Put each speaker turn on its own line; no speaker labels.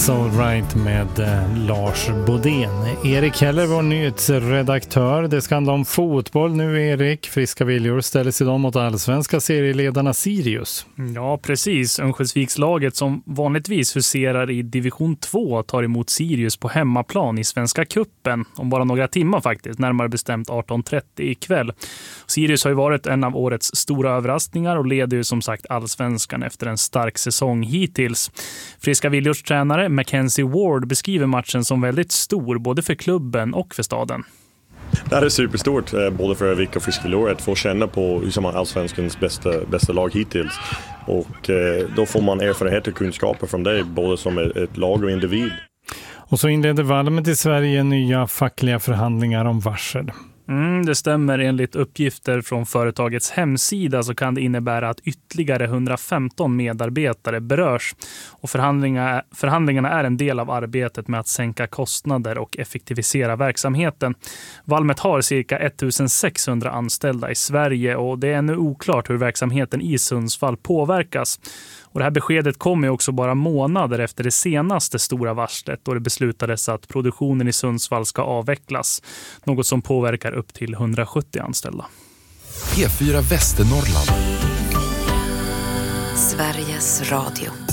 All right med Lars Bodén. Erik Heller, vår nyhetsredaktör. Det ska handla om fotboll nu, Erik. Friska viljor ställer sig mot allsvenska serieledarna Sirius.
Ja, precis. Örnsköldsvikslaget som vanligtvis huserar i division 2 tar emot Sirius på hemmaplan i Svenska Cupen om bara några timmar faktiskt, närmare bestämt 18:30 ikväll. Sirius har ju varit en av årets stora överraskningar och leder ju som sagt allsvenskan efter en stark säsong hittills. Friska viljors tränare Mackenzie Ward beskriver matchen som väldigt stor både för klubben och för staden.
Det här är superstort både för Övik och Friska viljor att få känna på hur som allsvenskans bästa lag hittills. Och då får man erfarenhet och kunskaper från det både som ett lag och individ.
Och så inleder Valmet i Sverige nya fackliga förhandlingar om varsel.
Det stämmer. Enligt uppgifter från företagets hemsida så kan det innebära att ytterligare 115 medarbetare berörs. Och förhandlingarna är en del av arbetet med att sänka kostnader och effektivisera verksamheten. Valmet har cirka 1600 anställda i Sverige och det är ännu oklart hur verksamheten i Sundsvall påverkas. Och det här beskedet kommer ju också bara månader efter det senaste stora varslet då det beslutades att produktionen i Sundsvall ska avvecklas. Något som påverkar upp till 170 anställda.
P4 Västernorrland.
Sveriges Radio.